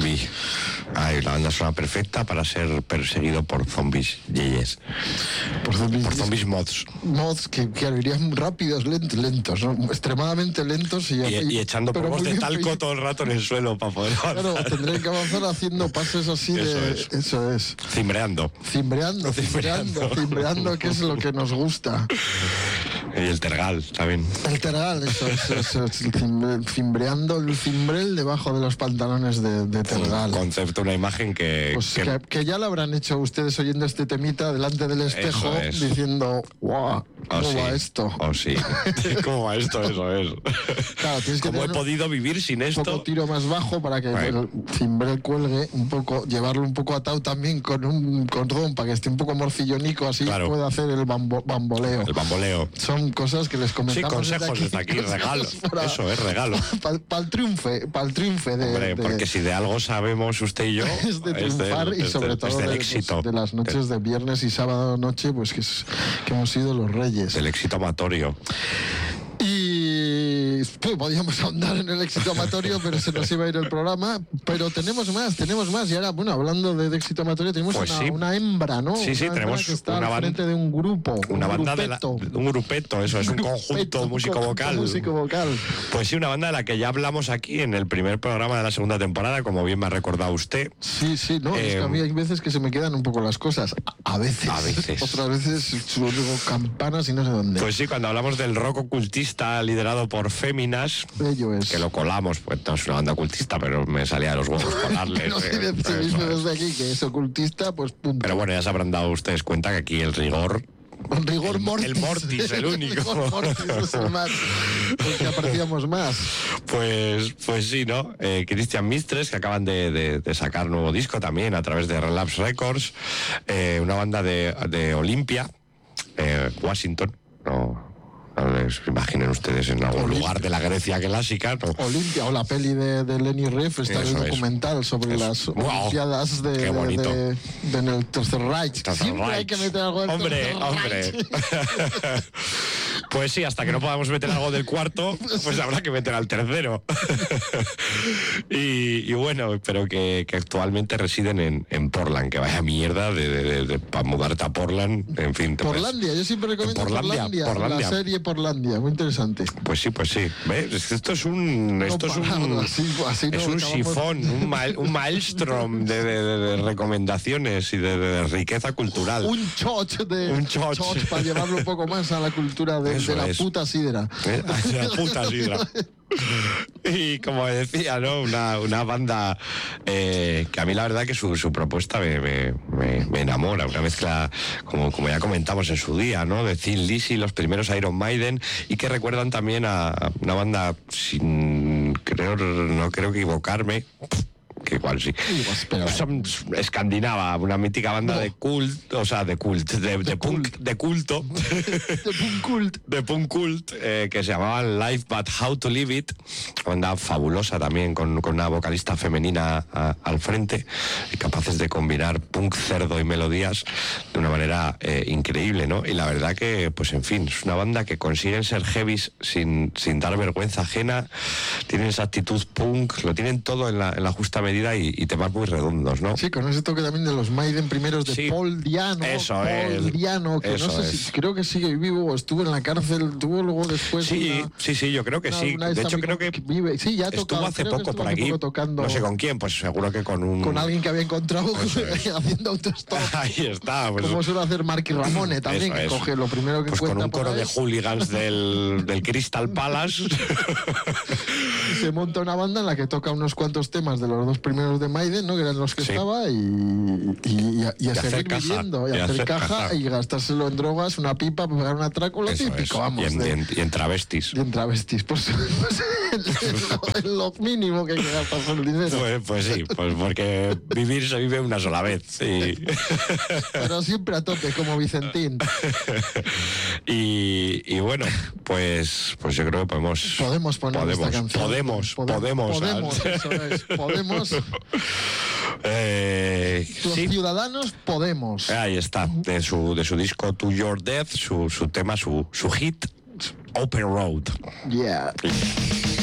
Zombie. Ay, la banda sonora perfecta para ser perseguido por zombies yeyes. Por zombies mods. Mods que irían rápidos, lentos, ¿no? Extremadamente lentos. Y echando polvos de talco todo el rato en el suelo para poder avanzar. Claro, tendré que avanzar haciendo pases así Eso es. Cimbreando, que es lo que nos gusta. Y el tergal también. El tergal, eso es cimbreando el cimbrel debajo de los pantalones de tergal. Un concepto, una imagen que ya lo habrán hecho ustedes oyendo este temita delante del espejo, diciendo, ¡guau! ¿Cómo va esto? Sí. ¿Cómo va esto? Eso es. Claro, tienes que ¿Cómo he podido vivir sin esto? Un poco tiro más bajo para que el cimbrel cuelgue un poco, llevarlo un poco atado también con un cordón para que esté un poco morcillonico, así puede hacer el bamboleo. El bamboleo. Son cosas que les comentamos. Sí, consejos desde aquí, regalo. Eso es regalo. Para el triunfo de... Hombre, porque si de algo sabemos usted y yo... Es de triunfar y sobre todo del éxito. De las noches de viernes y sábado noche, pues que hemos sido los reyes. Del éxito amatorio. Y podíamos ahondar en el éxito amatorio, pero se nos iba a ir el programa. Pero tenemos más. Y ahora, bueno, hablando de éxito amatorio, tenemos una hembra, ¿no? Sí, tenemos que está al frente de un grupo. Una banda un grupeto, eso es un conjunto músico-vocal. Pues sí, una banda de la que ya hablamos aquí en el primer programa de la segunda temporada, como bien me ha recordado usted. Sí, no, es que a mí hay veces que se me quedan un poco las cosas. A veces. Otras veces solo digo campanas y no sé dónde. Pues sí, cuando hablamos del rock ocultista liderado por Féminas, que lo colamos, pues no es una banda ocultista, pero me salía de los huevos colarle. No sé desde aquí que es ocultista, pues punto. Pero bueno, ya se habrán dado ustedes cuenta que aquí el rigor mortis. El mortis, el único. Rigor mortis es el más, porque apreciamos más. Pues sí, ¿no? Christian Mistres, que acaban de sacar nuevo disco también a través de Relapse Records, una banda de Olympia, Washington, no les imaginen ustedes en algún lugar de la Grecia clásica, ¿no? Olympia, o la peli de Lenny Riff, está el documental sobre las Olimpiadas de en el Tercer Reich. Siempre hay que meter algo del Tercer Reich. Pues sí, hasta que no podamos meter algo del cuarto, pues habrá que meter al tercero. y bueno, pero que actualmente residen en Portland, que vaya mierda para mudarte a Portland, en fin. Portlandia, yo siempre recomiendo Portlandia. La serie Portlandia, muy interesante. Pues sí. ¿Ves? Esto es un sifón, un maelstrom de recomendaciones y de riqueza cultural. Un choch para llevarlo un poco más a la cultura de la puta sidra. La puta sidra. Y como decía, ¿no? Una banda que a mí la verdad que su propuesta me enamora. Una mezcla, como ya comentamos en su día, ¿no? De Thin Lizzy, los primeros Iron Maiden, y que recuerdan también a una banda, no creo que equivocarme, que igual sí, escandinava, una mítica banda de culto, que se llamaban Life But How to Live It, una banda fabulosa también con una vocalista femenina al frente, y capaces de combinar punk, cerdo y melodías de una manera increíble, ¿no? Y la verdad que, pues en fin, es una banda que consiguen ser heavies sin dar vergüenza ajena, tienen esa actitud punk, lo tienen todo en la justa medida y temas muy redondos, ¿no? Sí, con ese toque también de los Maiden primeros de Paul Diano. Paul Diano, que no sé si creo que sigue vivo o estuvo en la cárcel, tuvo luego después. Sí, yo creo que sí. De hecho, creo que vive. Sí, ya estuvo hace poco por aquí. No sé con quién, pues seguro que con alguien que había encontrado haciendo autostop. Ahí está. Pues, como suele hacer Marky Ramone también, que coge lo primero que pues encuentra. Con un coro de hooligans del Crystal Palace. Se monta una banda en la que toca unos cuantos temas de los dos primeros de Maiden, ¿no? Que eran los que estaba, y a seguir viviendo, y hacer caja y gastárselo en drogas, una pipa, pegar un atraco, lo típico, vamos. Y en travestis. Pues lo mínimo que hay que gastar por el dinero. Pues sí, pues porque vivir se vive una sola vez. Sí. Pero siempre a tope, como Vicentín. Y bueno, pues yo creo que podemos poner esta canción. Podemos. Eso es, podemos. Los ciudadanos podemos. Ahí está, de su disco To Your Death, su tema, su hit, Open Road. Yeah.